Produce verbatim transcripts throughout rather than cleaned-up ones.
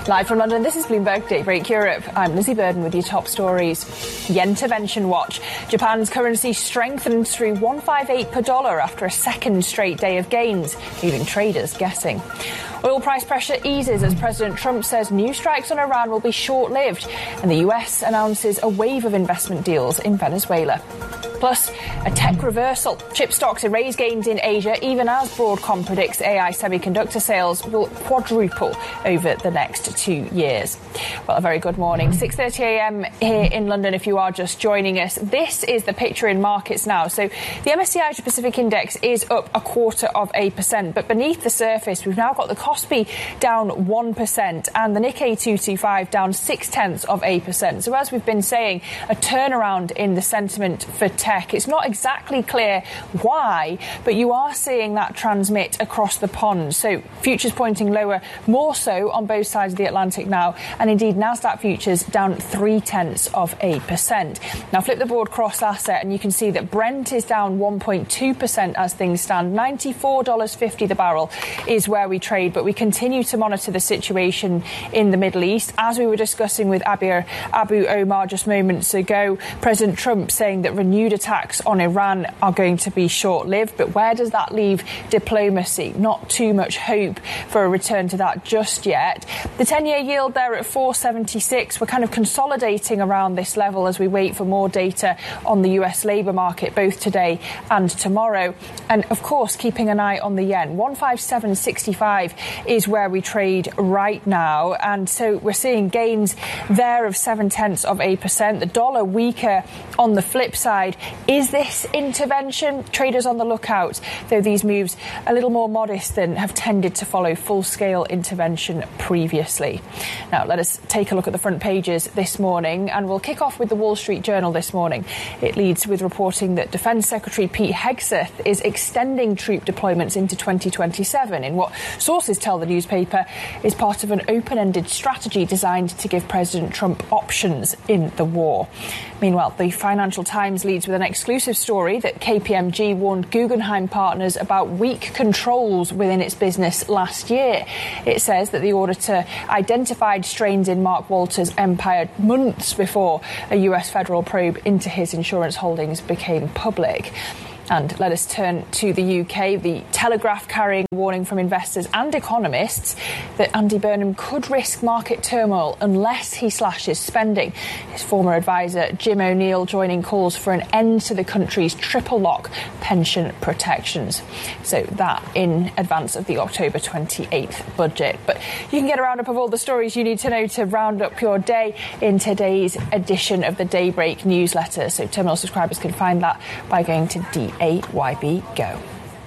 Live from London, this is Bloomberg Daybreak Europe. I'm Lizzie Burden with your top stories. Yen-tervention watch. Japan's currency strengthened through one fifty-eight per dollar after a second straight day of gains, leaving traders guessing. Oil price pressure eases as President Trump says new strikes on Iran will be short-lived, and the U S announces a wave of investment deals in Venezuela. Plus, a tech reversal. Chip stocks erase gains in Asia, even as Broadcom predicts A I semiconductor sales will quadruple over the next two years. Well, a very good morning. six thirty a m here in London if you are just joining us. This is the picture in markets now. So the M S C I Asia Pacific Index is up a quarter of a percent, but beneath the surface, we've now got the Kospi down one percent and the Nikkei two twenty-five down six tenths of a percent. So as we've been saying, a turnaround in the sentiment for tech. It's not exactly clear why, but you are seeing that transmit across the pond. So futures pointing lower, more so on both sides of the Atlantic now, and indeed Nasdaq futures down three tenths of a percent. Now flip the board cross asset and you can see that Brent is down one point two percent as things stand. ninety-four dollars fifty the barrel is where we trade, but we continue to monitor the situation in the Middle East. As we were discussing with Abir Abu Omar just moments ago, President Trump saying that renewed attacks on Iran are going to be short-lived, but where does that leave diplomacy? Not too much hope for a return to that just yet. The ten-year yield there at four seventy-six. We're kind of consolidating around this level as we wait for more data on the U S labour market, both today and tomorrow. And of course, keeping an eye on the yen. one fifty-seven sixty-five is where we trade right now. And so we're seeing gains there of seven tenths of a percent. The dollar weaker on the flip side. Is this intervention? Traders on the lookout, though these moves a little more modest than have tended to follow full-scale intervention previously. Now, let us take a look at the front pages this morning, and we'll kick off with the Wall Street Journal this morning. It leads with reporting that Defence Secretary Pete Hegseth is extending troop deployments into twenty twenty-seven in what sources tell the newspaper is part of an open-ended strategy designed to give President Trump options in the war. Meanwhile, the Financial Times leads with an exclusive story that K P M G warned Guggenheim Partners about weak controls within its business last year. It says that the auditor identified strains in Mark Walters' empire months before a U S federal probe into his insurance holdings became public. And let us turn to the U K. The Telegraph carrying a warning from investors and economists that Andy Burnham could risk market turmoil unless he slashes spending. His former advisor, Jim O'Neill, joining calls for an end to the country's triple lock pension protections. So that in advance of the October twenty-eighth budget. But you can get a roundup of all the stories you need to know to round up your day in today's edition of the Daybreak newsletter. So terminal subscribers can find that by going to D A Y B Go.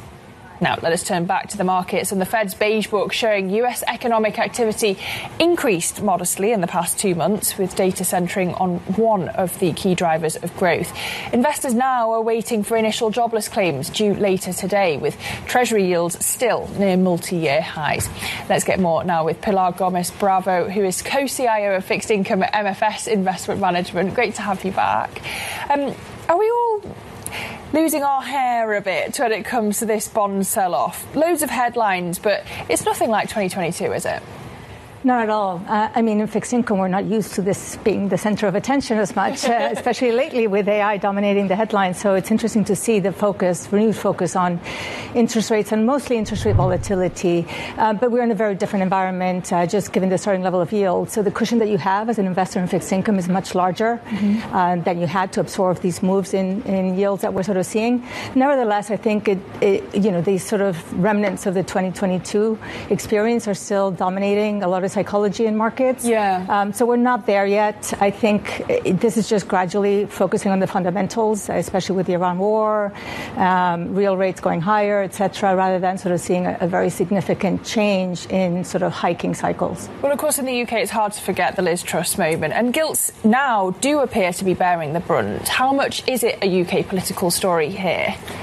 Now, let us turn back to the markets, and the Fed's Beige Book showing U S economic activity increased modestly in the past two months, with data centering on one of the key drivers of growth. Investors now are waiting for initial jobless claims due later today, with Treasury yields still near multi-year highs. Let's get more now with Pilar Gomez Bravo, who is co-C I O of fixed income at M F S Investment Management. Great to have you back. Um, are we all losing our hair a bit when it comes to this bond sell-off? Loads of headlines, but it's nothing like twenty twenty-two, is it? Not at all. Uh, I mean, in fixed income, we're not used to this being the center of attention as much, uh, especially lately with A I dominating the headlines. So it's interesting to see the focus, renewed focus on interest rates and mostly interest rate volatility. Uh, but we're in a very different environment, uh, just given the starting level of yield. So the cushion that you have as an investor in fixed income is much larger mm-hmm. uh, than you had to absorb these moves in, in yields that we're sort of seeing. Nevertheless, I think it, it, you know, these sort of remnants of the twenty twenty-two experience are still dominating a lot of psychology in markets. Yeah. Um, so we're not there yet. I think it, this is just gradually focusing on the fundamentals, especially with the Iran war, um, real rates going higher, et cetera, rather than sort of seeing a, a very significant change in sort of hiking cycles. Well, of course, in the U K, it's hard to forget the Liz Truss moment, and gilts now do appear to be bearing the brunt. How much is it a U K political story here?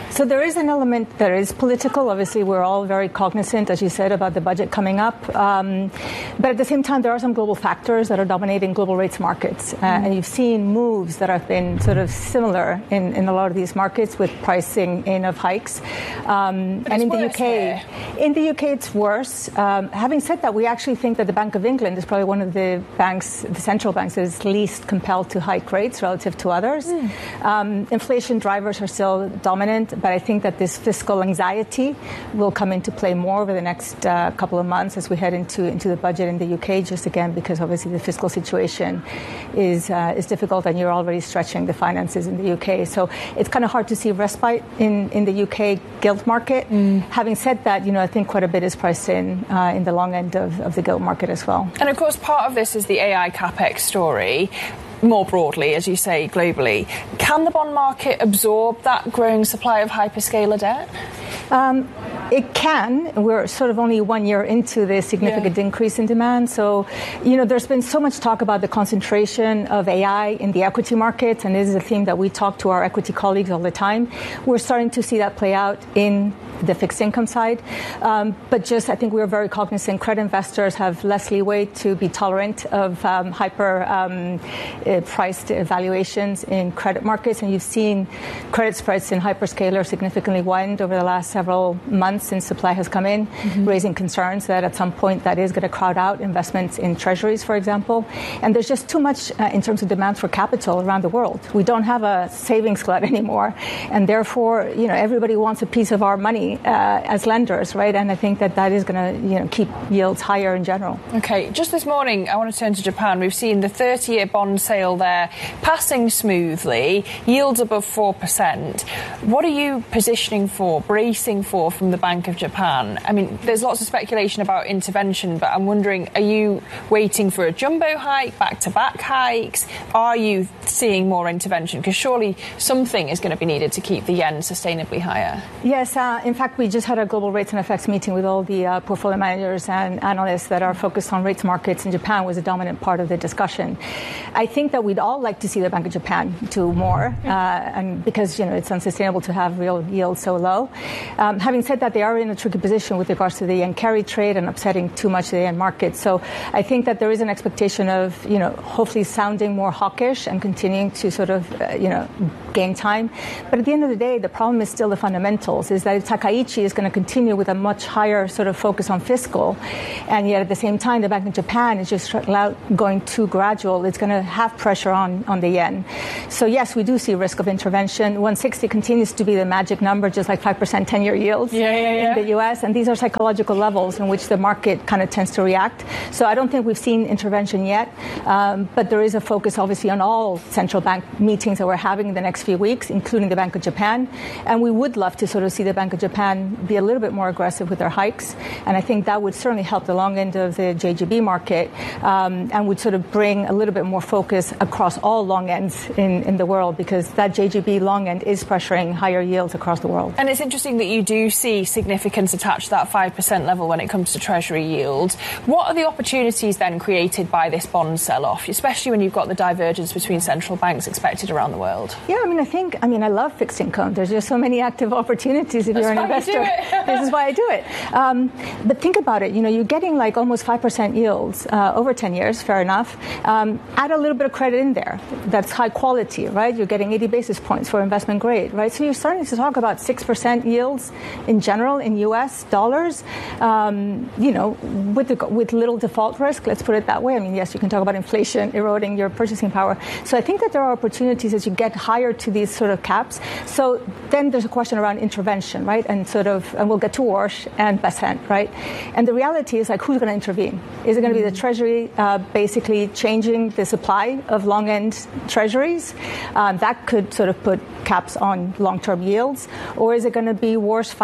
So there is an element that is political. Obviously, we're all very cognizant, as you said, about the budget coming up. Um, but at the same time, there are some global factors that are dominating global rates markets. Uh, mm. And you've seen moves that have been sort of similar in, in a lot of these markets with pricing in of hikes. Um, and in the U K, here. in the U K, it's worse. Um, having said that, we actually think that the Bank of England is probably one of the banks, the central banks, that is least compelled to hike rates relative to others. Mm. Um, inflation drivers are still dominant, but I think that this fiscal anxiety will come into play more over the next uh, couple of months as we head into into the budget in the U K, just again because obviously the fiscal situation is uh, is difficult and you're already stretching the finances in the U K. So it's kind of hard to see respite in, in the U K gilt market. Mm. Having said that, you know, I think quite a bit is priced in uh, in the long end of, of the gilt market as well. And of course, part of this is the A I capex story. More broadly, as you say, globally, can the bond market absorb that growing supply of hyperscaler debt? Um, it can. We're sort of only one year into the significant yeah. increase in demand. So, you know, there's been so much talk about the concentration of A I in the equity markets, and this is a theme that we talk to our equity colleagues all the time. We're starting to see that play out in the fixed income side. Um, but just, I think we're very cognizant credit investors have less leeway to be tolerant of um, hyper um, uh, priced valuations in credit markets. And you've seen credit spreads in hyperscaler significantly widened over the last several months since supply has come in, mm-hmm. raising concerns that at some point that is going to crowd out investments in treasuries, for example. And there's just too much uh, in terms of demand for capital around the world. We don't have a savings glut anymore. And therefore, you know, everybody wants a piece of our money Uh, as lenders, right? And I think that that is going to, you know, keep yields higher in general. Okay, just this morning, I want to turn to Japan. We've seen the thirty-year bond sale there passing smoothly, yields above four percent. What are you positioning for, bracing for from the Bank of Japan? I mean, there's lots of speculation about intervention, but I'm wondering, are you waiting for a jumbo hike, back-to-back hikes? Are you seeing more intervention? Because surely something is going to be needed to keep the yen sustainably higher. Yes, uh, in fact, we just had a global rates and F X meeting with all the uh, portfolio managers and analysts that are focused on rates markets, and Japan was a dominant part of the discussion. I think that we'd all like to see the Bank of Japan do more, uh, and because, you know, it's unsustainable to have real yields so low. Um, having said that, they are in a tricky position with regards to the yen carry trade and upsetting too much the yen market. So I think that there is an expectation of, you know, hopefully sounding more hawkish and continuing to sort of, uh, you know, gain time. But at the end of the day, the problem is still the fundamentals, is that Takaichi is going to continue with a much higher sort of focus on fiscal, and yet at the same time the Bank of Japan is just going too gradual. It's going to have pressure on, on the yen. So yes, we do see risk of intervention. one sixty continues to be the magic number, just like five percent ten-year yields yeah, yeah, yeah. in the U S, and these are psychological levels in which the market kind of tends to react. So I don't think we've seen intervention yet, um, but there is a focus obviously on all central bank meetings that we're having in the next few weeks, including the Bank of Japan, and we would love to sort of see the Bank of Japan be a little bit more aggressive with their hikes, and I think that would certainly help the long end of the J G B market, um, and would sort of bring a little bit more focus across all long ends in, in the world, because that J G B long end is pressuring higher yields across the world. And it's interesting that you do see significance attached to that five percent level when it comes to Treasury yields. What are the opportunities then created by this bond sell-off, especially when you've got the divergence between central banks expected around the world? Yeah, I mean, I think, I mean, I love fixed income. There's just so many active opportunities if That's you're an investor. This is why I do it. Um, but think about it. You know, you're getting like almost five percent yields uh, over ten years, fair enough. Um, add a little bit of credit in there. That's high quality, right? You're getting eighty basis points for investment grade, right? So you're starting to talk about six percent yields in general in U S dollars, um, you know, with, the, with little default risk, let's put it that way. I mean, yes, you can talk about inflation eroding your purchasing power. So I think that there are opportunities as you get higher to these sort of caps. So then there's a question around intervention, right? And sort of, and we'll get to Warsh and Bessent, right? And the reality is, like, who's going to intervene? Is it going to be the Treasury uh, basically changing the supply of long-end treasuries? Um, that could sort of put caps on long-term yields. Or is it going to be Warsh finally hiking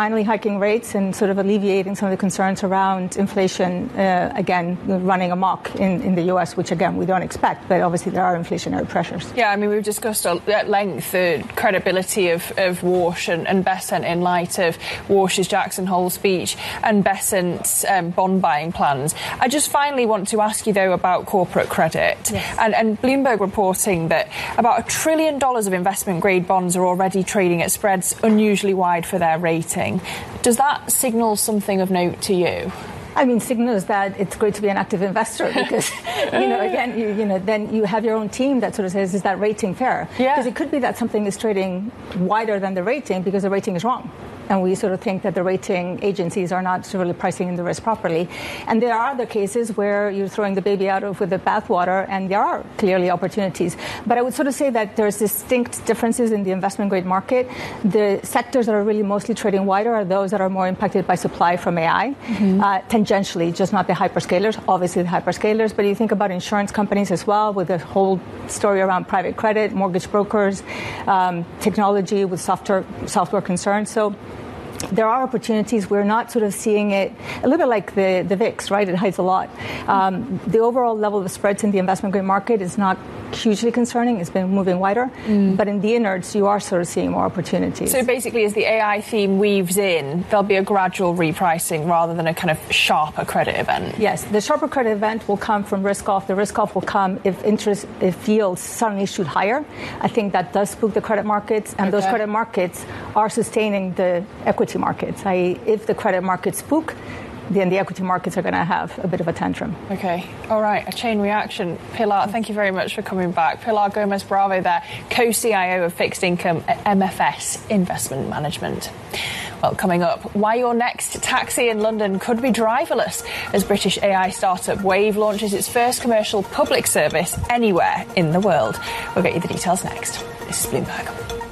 hiking rates and sort of alleviating some of the concerns around inflation, uh, again, running amok in, in the U S, which, again, we don't expect, but obviously there are inflationary pressures. Yeah, I mean, we've discussed at length the credibility of, of Warsh and, and Bessent in light of Warsh's Jackson Hole speech and Bessent's um, bond buying plans. I just finally want to ask you, though, about corporate credit. Yes. And, and Bloomberg reporting that about a trillion dollars of investment-grade bonds are already trading at spreads unusually wide for their rating. Does that signal something of note to you? I mean, signals that it's great to be an active investor because, you know, again, you, you know, then you have your own team that sort of says, is that rating fair? Yeah. Because it could be that something is trading wider than the rating because the rating is wrong. And we sort of think that the rating agencies are not really pricing in the risk properly. And there are other cases where you're throwing the baby out with the bathwater, and there are clearly opportunities. But I would sort of say that there's distinct differences in the investment grade market. The sectors that are really mostly trading wider are those that are more impacted by supply from A I, mm-hmm. uh, tangentially, just not the hyperscalers, obviously the hyperscalers. But you think about insurance companies as well, with the whole story around private credit, mortgage brokers, um, technology with software, software concerns. So there are opportunities. We're not sort of seeing it a little bit like the, the V I X, right? It hides a lot. Um, the overall level of spreads in the investment grade market is not hugely concerning. It's been moving wider. Mm. But in the innards, you are sort of seeing more opportunities. So basically, as the A I theme weaves in, there'll be a gradual repricing rather than a kind of sharper credit event. Yes. The sharper credit event will come from risk off. The risk off will come if interest, if yields suddenly shoot higher. I think that does spook the credit markets. And okay. those credit markets are sustaining the equity markets. that is, if the credit markets spook, then the equity markets are going to have a bit of a tantrum. Okay. All right. A chain reaction. Pilar, thank you very much for coming back. Pilar Gomez-Bravo there, co-C I O of Fixed Income at M F S Investment Management. Well, coming up, why your next taxi in London could be driverless as British A I startup Wave launches its first commercial public service anywhere in the world. We'll get you the details next. This is Bloomberg.